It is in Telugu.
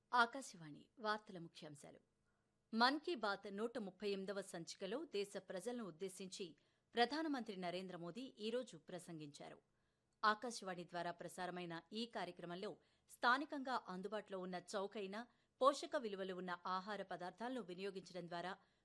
ఆకాశవాణి వార్తల ముఖ్యాంశాలు. మన్ కీ బాత్ 138వ సంచికలో దేశ ప్రజలను ఉద్దేశించి ప్రధానమంత్రి నరేంద్ర మోదీ ఈరోజు ప్రసంగించారు. ఆకాశవాణి ద్వారా ప్రసారమైన ఈ కార్యక్రమంలో స్థానికంగా అందుబాటులో ఉన్న చౌకైన, పోషక విలువలు ఉన్న ఆహార పదార్థాలను వినియోగించడం ద్వారా